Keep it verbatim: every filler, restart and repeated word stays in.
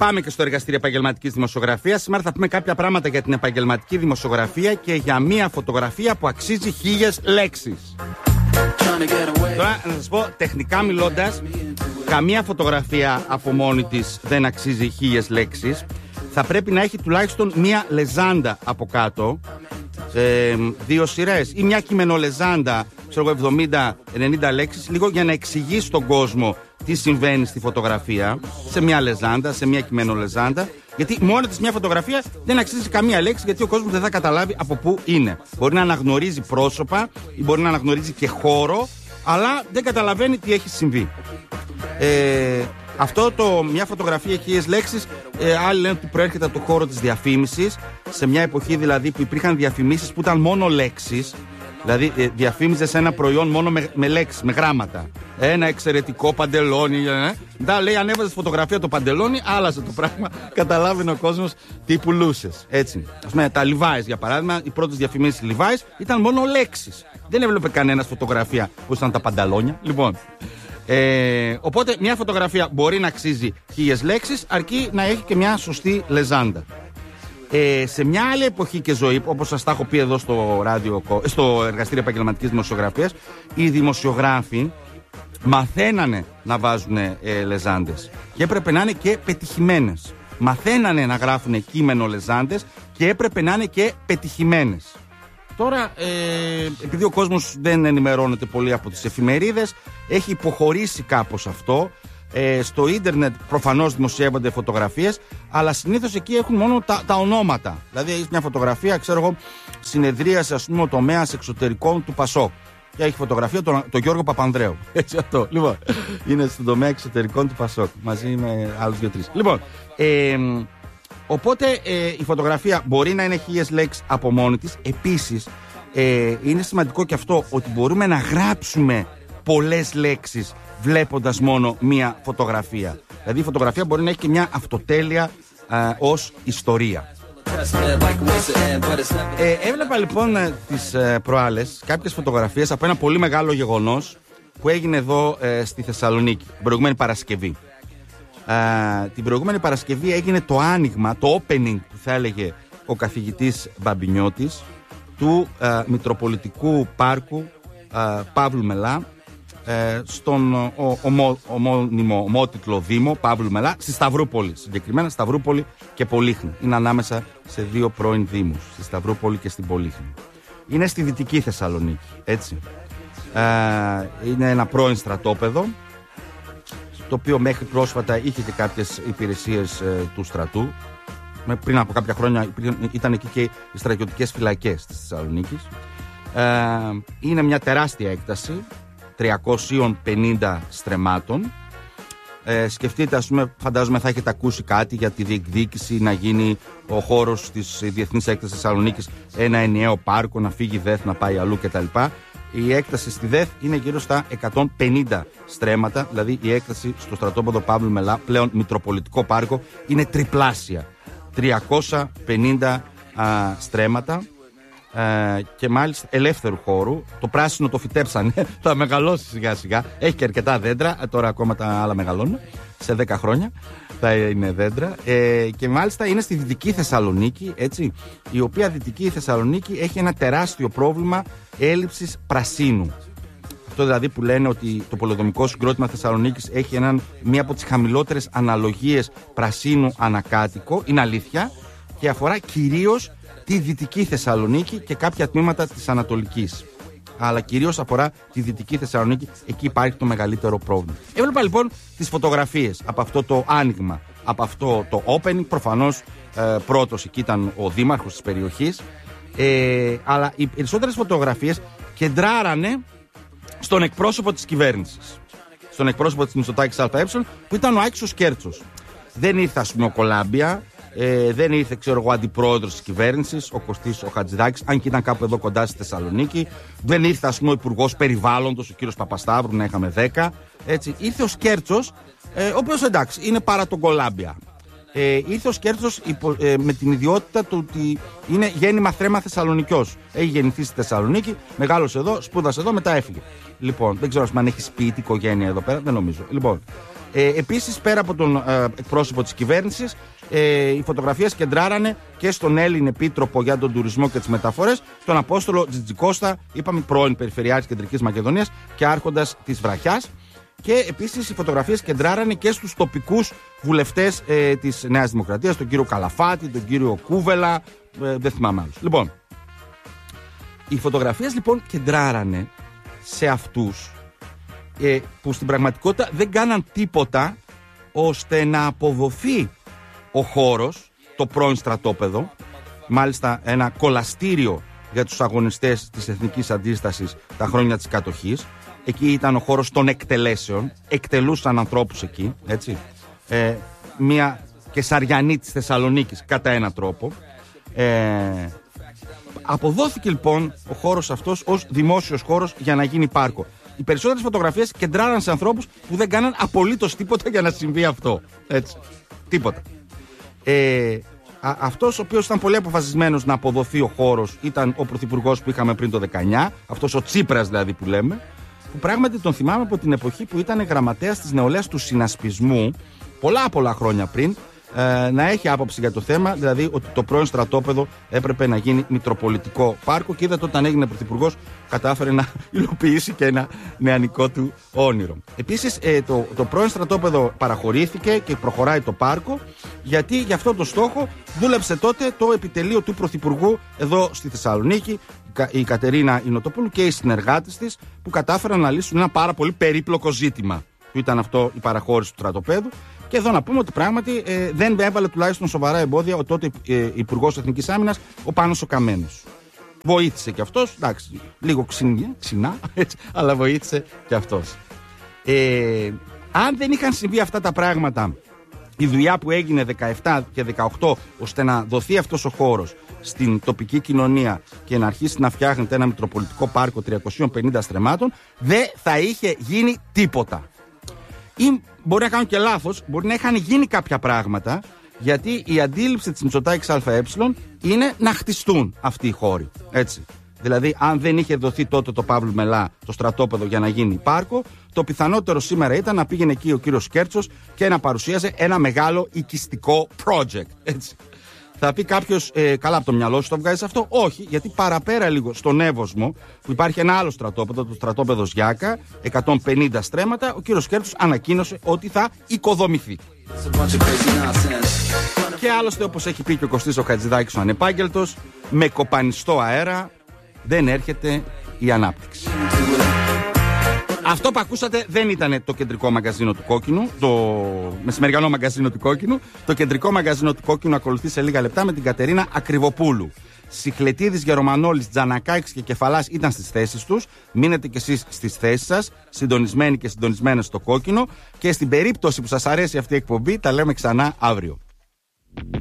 Πάμε και στο εργαστήριο επαγγελματικής δημοσιογραφίας. Σήμερα θα πούμε κάποια πράγματα για την επαγγελματική δημοσιογραφία και για μία φωτογραφία που αξίζει χίλιες λέξεις. Τώρα να σας πω, τεχνικά μιλώντας, καμία φωτογραφία από μόνη της δεν αξίζει χίλιες λέξεις. Θα πρέπει να έχει τουλάχιστον μία λεζάντα από κάτω, ε, δύο σειρές ή μια κειμενολεζάντα, ξέρω εγώ, εβδομήντα ενενήντα λέξεις, λίγο για να εξηγεί στον κόσμο τι συμβαίνει στη φωτογραφία, σε μια λεζάντα, σε μια κειμενολεζάντα. Γιατί μόνη της μια φωτογραφία δεν αξίζει καμία λέξη, γιατί ο κόσμος δεν θα καταλάβει από πού είναι. Μπορεί να αναγνωρίζει πρόσωπα ή μπορεί να αναγνωρίζει και χώρο, αλλά δεν καταλαβαίνει τι έχει συμβεί. Ε, αυτό το μια φωτογραφία χίλιες λέξεις, ε, άλλοι λένε ότι προέρχεται από το χώρο της διαφήμισης, σε μια εποχή δηλαδή που υπήρχαν διαφημίσεις που ήταν μόνο λέξεις. Δηλαδή ε, διαφήμιζες ένα προϊόν μόνο με, με λέξεις, με γράμματα. Ένα εξαιρετικό παντελόνι. Ε. Μετά λέει, ανέβαζες φωτογραφία το παντελόνι, άλλαζε το πράγμα. Καταλάβαινε ο κόσμος τι πουλούσες. Έτσι. Ας πούμε, τα Levi's για παράδειγμα, οι πρώτες διαφημίσεις Levi's ήταν μόνο λέξεις. Δεν έβλεπε κανένας φωτογραφία που ήταν τα πανταλόνια. Λοιπόν. Ε, οπότε μια φωτογραφία μπορεί να αξίζει χίλιες λέξεις, αρκεί να έχει και μια σωστή λεζάντα. Ε, σε μια άλλη εποχή και ζωή, όπως σας τα έχω πει εδώ στο, ράδιο, στο εργαστήριο επαγγελματικής δημοσιογραφίας, οι δημοσιογράφοι μαθαίνανε να βάζουν ε, λεζάντες και έπρεπε να είναι και πετυχημένες. Μαθαίνανε να γράφουν κείμενο λεζάντες και έπρεπε να είναι και πετυχημένες. Τώρα, ε, επειδή ο κόσμος δεν ενημερώνεται πολύ από τις εφημερίδες, έχει υποχωρήσει κάπως αυτό. Ε, στο ίντερνετ προφανώς δημοσιεύονται φωτογραφίες, αλλά συνήθως εκεί έχουν μόνο τα, τα ονόματα. Δηλαδή έχει μια φωτογραφία, ξέρω εγώ, συνεδρίασε ας πούμε ο τομέας εξωτερικών του Πασόκ και έχει φωτογραφία τον το Γιώργο Παπανδρέου. Έτσι αυτό. Λοιπόν, είναι στον τομέα εξωτερικών του Πασόκ μαζί με άλλους δύο-τρεις. Λοιπόν, ε, οπότε ε, η φωτογραφία μπορεί να είναι χίλιες λέξεις από μόνη της. Επίσης, ε, είναι σημαντικό και αυτό ότι μπορούμε να γράψουμε πολλές λέξεις βλέποντας μόνο μία φωτογραφία. Δηλαδή η φωτογραφία μπορεί να έχει και μια αυτοτέλεια α, ως ιστορία. Ε, έβλεπα λοιπόν τις ε, προάλλες κάποιες φωτογραφίες από ένα πολύ μεγάλο γεγονός που έγινε εδώ ε, στη Θεσσαλονίκη την προηγούμενη Παρασκευή. Ε, την προηγούμενη Παρασκευή έγινε το άνοιγμα, το opening που θα έλεγε ο καθηγητής Μπαμπινιώτης του ε, Μητροπολιτικού Πάρκου ε, Παύλου Μελά, στον ο, ομο, ομώνυμο ομότιτλο Δήμο Παύλου Μελά, στη Σταυρούπολη. Συγκεκριμένα Σταυρούπολη και Πολύχνη. Είναι ανάμεσα σε δύο πρώην Δήμους, στη Σταυρούπολη και στην Πολύχνη. Είναι στη Δυτική Θεσσαλονίκη, έτσι. Ε, είναι ένα πρώην στρατόπεδο, το οποίο μέχρι πρόσφατα είχε και κάποιες υπηρεσίες ε, του στρατού. Με, πριν από κάποια χρόνια ήταν εκεί και οι στρατιωτικές φυλακές της Θεσσαλονίκης. Ε, είναι μια τεράστια έκταση τριακόσιων πενήντα στρεμμάτων. Ε, σκεφτείτε, ας πούμε, φαντάζομαι θα έχετε ακούσει κάτι για τη διεκδίκηση να γίνει ο χώρος της Διεθνής Έκτασης Θεσσαλονίκης ένα ενιαίο πάρκο, να φύγει η ΔΕΘ να πάει αλλού κτλ. Η έκταση στη ΔΕΘ είναι γύρω στα εκατόν πενήντα στρέμματα, δηλαδή η έκταση στο στρατόπεδο Παύλου Μελά, πλέον Μητροπολιτικό Πάρκο, είναι τριπλάσια. τριακόσια πενήντα α, στρέμματα. Ε, και μάλιστα ελεύθερου χώρου. Το πράσινο το φυτέψανε, θα μεγαλώσει σιγά σιγά. Έχει και αρκετά δέντρα, τώρα ακόμα τα άλλα μεγαλώνουν. Σε δέκα χρόνια θα είναι δέντρα. Ε, και μάλιστα είναι στη Δυτική Θεσσαλονίκη, έτσι, η οποία Δυτική Θεσσαλονίκη έχει ένα τεράστιο πρόβλημα έλλειψης πρασίνου. Αυτό δηλαδή που λένε ότι το πολεοδομικό συγκρότημα Θεσσαλονίκης έχει έναν, μία από τις χαμηλότερες αναλογίες πρασίνου ανακάτοικο. Είναι αλήθεια και αφορά κυρίως τη Δυτική Θεσσαλονίκη και κάποια τμήματα της Ανατολικής. Αλλά κυρίως αφορά τη Δυτική Θεσσαλονίκη, εκεί υπάρχει το μεγαλύτερο πρόβλημα. Έβλεπα λοιπόν τις φωτογραφίες από αυτό το άνοιγμα, από αυτό το opening. Προφανώς ε, πρώτος εκεί ήταν ο δήμαρχος της περιοχής, ε, αλλά οι περισσότερες φωτογραφίες κεντράρανε στον εκπρόσωπο της κυβέρνησης, στον εκπρόσωπο της Μητσοτάκης ΑΕ, που ήταν ο Άκης Κέρτσος. Δεν ήρθε, ας πούμε, ο Κολάμπια. Ε, δεν ήρθε, ξέρω εγώ, αντιπρόεδρος της κυβέρνησης, ο Κωστής ο Χατζηδάκης, αν και ήταν κάπου εδώ κοντά στη Θεσσαλονίκη. Δεν ήρθε, ας πούμε, ο υπουργός περιβάλλοντος, ο κύριος Παπασταύρου, να είχαμε δέκα. Έτσι. Ήρθε ο Σκέρτσος, ε, ο οποίος εντάξει, είναι παρά τον Κολάμπια. Ε, ήρθε ο Σκέρτσος υπο, ε, με την ιδιότητα του ότι είναι γέννημα θρέμα Θεσσαλονικιός. Έχει γεννηθεί στη Θεσσαλονίκη, μεγάλωσε εδώ, σπούδασε εδώ, μετά έφυγε. Λοιπόν, δεν ξέρω αν έχει σπίτι, οικογένεια εδώ πέρα, δεν νομίζω. Λοιπόν. Ε, επίσης, πέρα από τον ε, εκπρόσωπο της κυβέρνησης, ε, οι φωτογραφίες κεντράρανε και στον Έλλην Επίτροπο για τον Τουρισμό και τις Μεταφορές, τον Απόστολο Τζιτζικώστα, είπαμε πρώην Περιφερειάρχης Κεντρικής Μακεδονίας και άρχοντας της Βραχιάς. Και επίσης οι φωτογραφίες κεντράρανε και στους τοπικούς βουλευτές ε, της Νέας Δημοκρατίας, τον κύριο Καλαφάτη, τον κύριο Κούβελα, ε, δεν θυμάμαι άλλους. Λοιπόν, οι φωτογραφίες λοιπόν κεντράρανε σε αυτούς ε, που στην πραγματικότητα δεν κάναν τίποτα ώστε να αποδοθεί ο χώρος, το πρώην στρατόπεδο, μάλιστα ένα κολαστήριο για τους αγωνιστές της Εθνικής Αντίστασης τα χρόνια της κατοχής. Εκεί ήταν ο χώρος των εκτελέσεων, εκτελούσαν ανθρώπους εκεί, έτσι. Ε, μια Κεσαριανή της Θεσσαλονίκης κατά έναν τρόπο. Ε, αποδόθηκε λοιπόν ο χώρος αυτός ως δημόσιος χώρος για να γίνει πάρκο. Οι περισσότερες φωτογραφίες κεντράραν σε ανθρώπους που δεν κάναν απολύτως τίποτα για να συμβεί αυτό. Έτσι. Τίποτα. Ε, α, αυτός ο οποίος ήταν πολύ αποφασισμένος να αποδοθεί ο χώρος ήταν ο πρωθυπουργός που είχαμε πριν το δεκαεννιά, αυτός ο Τσίπρας δηλαδή που λέμε, που πράγματι τον θυμάμαι από την εποχή που ήταν γραμματέας της νεολαίας του συνασπισμού, πολλά πολλά χρόνια πριν, ε, να έχει άποψη για το θέμα, δηλαδή ότι το πρώην στρατόπεδο έπρεπε να γίνει μητροπολιτικό πάρκο, και είδατε όταν έγινε πρωθυπουργός κατάφερε να υλοποιήσει και ένα νεανικό του όνειρο. Επίσης ε, το, το πρώην στρατόπεδο παραχωρήθηκε και προχωράει το πάρκο, γιατί για αυτό το στόχο δούλεψε τότε το επιτελείο του πρωθυπουργού εδώ στη Θεσσαλονίκη, η Κατερίνα Ινωτοπούλου και οι συνεργάτες της, που κατάφεραν να λύσουν ένα πάρα πολύ περίπλοκο ζήτημα που ήταν αυτό η παραχώρηση του στρατοπέδου. Και εδώ να πούμε ότι πράγματι ε, δεν έβαλε τουλάχιστον σοβαρά εμπόδια ο τότε ε, Υπουργός Εθνικής Άμυνας, ο Πάνος ο Καμένος. Βοήθησε και αυτός, εντάξει, λίγο ξυνιά, ξινά, έτσι, αλλά βοήθησε και αυτός. Ε, αν δεν είχαν συμβεί αυτά τα πράγματα, η δουλειά που έγινε δεκαεπτά και δεκαοκτώ ώστε να δοθεί αυτός ο χώρος στην τοπική κοινωνία και να αρχίσει να φτιάχνεται ένα μητροπολιτικό πάρκο τριακοσίων πενήντα στρεμμάτων, δεν θα είχε γίνει τίποτα. Ή μπορεί να κάνω και λάθος, μπορεί να είχαν γίνει κάποια πράγματα, γιατί η αντίληψη της Μητσοτάκης ΑΕ είναι να χτιστούν αυτοί οι χώροι. Έτσι. Δηλαδή, αν δεν είχε δοθεί τότε το Παύλου Μελά το στρατόπεδο για να γίνει πάρκο, το πιθανότερο σήμερα ήταν να πήγαινε εκεί ο κύριος Κέρτσος και να παρουσίαζε ένα μεγάλο οικιστικό project. Έτσι. Θα πει κάποιος, ε, καλά από το μυαλό σου το βγάζεις αυτό. Όχι, γιατί παραπέρα λίγο στον Εύωσμο, που υπάρχει ένα άλλο στρατόπεδο, το στρατόπεδο Γιάκα, εκατόν πενήντα στρέμματα, ο κύριος Κέρτσος ανακοίνωσε ότι θα οικοδομηθεί. Και άλλωστε, όπως έχει πει και ο Κωστής ο Χατζηδάκης ο ανεπάγγελτος, με κοπανιστό αέρα δεν έρχεται η ανάπτυξη. Αυτό που ακούσατε δεν ήταν το κεντρικό μαγκαζίνο του Κόκκινου, το μεσημεριανό μαγκαζίνο του Κόκκινου. Το κεντρικό μαγκαζίνο του Κόκκινου ακολουθεί σε λίγα λεπτά με την Κατερίνα Ακριβοπούλου. Σιχλετίδης, Γερομανόλης, Τζανακάκης και Κεφαλάς ήταν στις θέσεις τους. Μείνετε κι εσείς στις θέσεις σας, συντονισμένοι και συντονισμένες στο Κόκκινο. Και στην περίπτωση που σας αρέσει αυτή η εκπομπή, τα λέμε ξανά αύριο.